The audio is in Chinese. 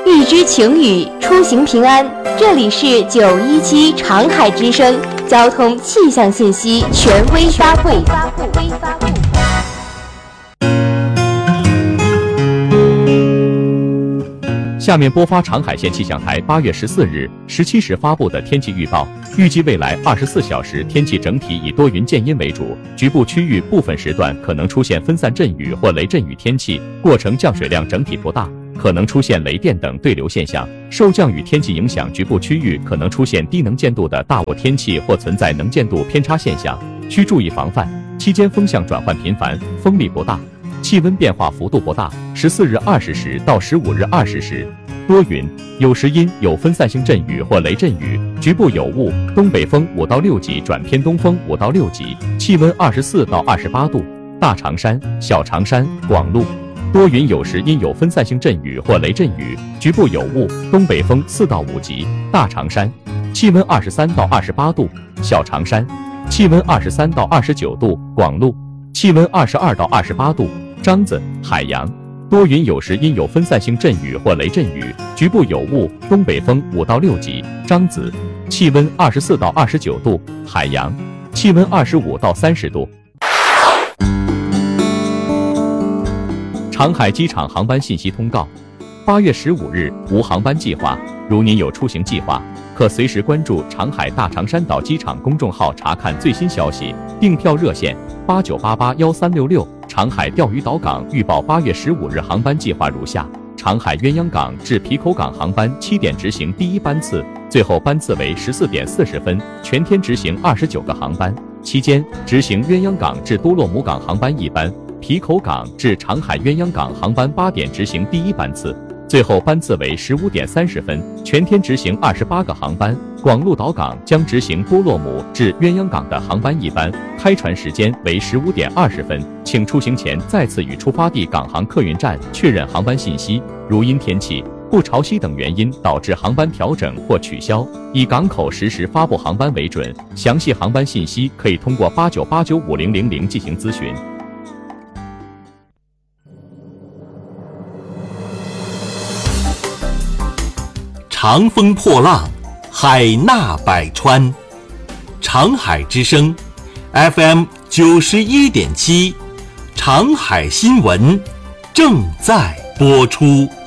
预知晴雨，出行平安。这里是917长海之声交通气象信息权威发布。 下面播发长海县气象台8月14日17时发布的天气预报。预计未来24小时天气整体以多云见阴为主，局部区域部分时段可能出现分散阵雨或雷阵雨天气，过程降水量整体不大，可能出现雷电等对流现象。受降雨天气影响，局部区域可能出现低能见度的大雾天气或存在能见度偏差现象，需注意防范。期间风向转换频繁，风力不大，气温变化幅度不大。14日20时到15日20时，多云，有时阴，有分散性阵雨或雷阵雨，局部有雾，东北风5到6级转偏东风5到6级，气温24到28度。大长山、小长山、广路，多云有时阴，有分散性阵雨或雷阵雨，局部有雾，东北风4到5级。大长山，气温23到28度；小长山，气温23到29度；广路，气温22到28度。张子、海洋，多云有时阴，有分散性阵雨或雷阵雨，局部有雾，东北风5到6级。张子，气温24到29度；海洋，气温25到30度。长海机场航班信息通告：8月15日无航班计划，如您有出行计划，可随时关注长海大长山岛机场公众号查看最新消息。订票热线89881366。长海钓鱼岛港预报8月15日航班计划如下：长海鸳鸯港至皮口港航班7点执行第一班次，最后班次为14点40分，全天执行29个航班，期间执行鸳鸯港至多洛姆港航班1班，皮口港至长海鸳鸯港航班8点执行第一班次，最后班次为15点30分，全天执行28个航班。广鹿岛港将执行多洛姆至鸳鸯港的航班1班，开船时间为15点20分。请出行前再次与出发地港航客运站确认航班信息。如因天气、不潮汐等原因导致航班调整或取消，以港口实时发布航班为准。详细航班信息可以通过89895000进行咨询。 长风破浪，海纳百川。长海之声 FM 91.7，长海新闻正在播出。